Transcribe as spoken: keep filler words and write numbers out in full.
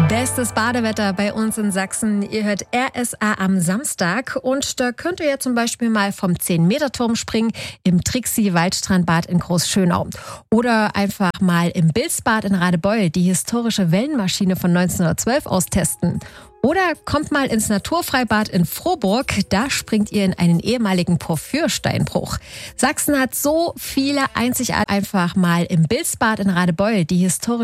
Bestes Badewetter bei uns in Sachsen. Ihr hört R S A am Samstag und da könnt ihr ja zum Beispiel mal vom zehn-Meter-Turm springen im Trixie-Waldstrandbad in Großschönau. Oder einfach mal im Bilsbad in Radebeul die historische Wellenmaschine von neunzehnhundertzwölf austesten. Oder kommt mal ins Naturfreibad in Frohburg, da springt ihr in einen ehemaligen Porphyrsteinbruch. Sachsen hat so viele einzigartige, einfach mal im Bilsbad in Radebeul die historische